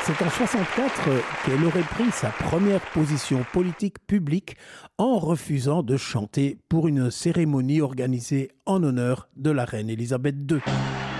C'est en 64 qu'elle aurait pris sa première position politique publique en refusant de chanter pour une cérémonie organisée en honneur de la reine Élisabeth II.